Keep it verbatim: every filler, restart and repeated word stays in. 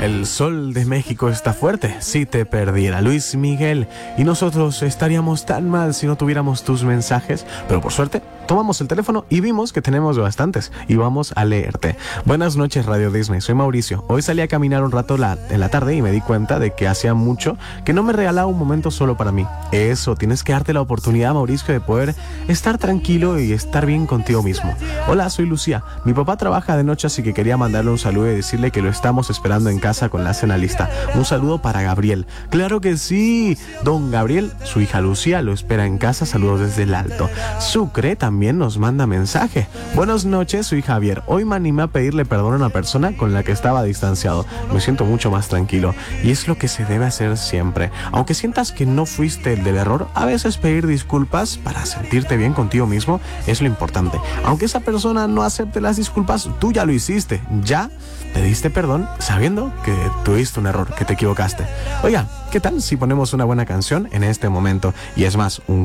El sol de México está fuerte. Si te perdiera Luis Miguel. Y nosotros estaríamos tan mal si no tuviéramos tus mensajes. Pero por suerte, tomamos el teléfono y vimos que tenemos bastantes. Y vamos a leerte. Buenas noches, Radio Disney. Soy Mauricio. Hoy salí a caminar un rato la, en la tarde y me di cuenta de que hacía mucho que no me regalaba un momento solo para mí. Eso, tienes que darte la oportunidad, Mauricio, de poder estar tranquilo y estar bien contigo mismo. Hola, soy Lucía. Mi papá trabaja de noche, así que quería mandarle un saludo y decirle que lo estamos esperando en casa con la cena lista. Un saludo para Gabriel. Claro que sí. Don Gabriel, su hija Lucía lo espera en casa. Saludos desde el Alto. Sucre también nos manda mensaje. Buenas noches, soy Javier. Hoy me animé a pedirle perdón a una persona con la que estaba distanciado. Me siento mucho más tranquilo y es lo que se debe hacer siempre. Aunque sientas que no fuiste el del error, a veces pedir disculpas para sentirte bien contigo mismo es lo importante. Aunque esa persona no acepte las disculpas, tú ya lo hiciste. Ya pediste perdón sabiendo que tuviste un error, que te equivocaste. Oiga, ¿qué tal si ponemos una buena canción en este momento? Y es más, un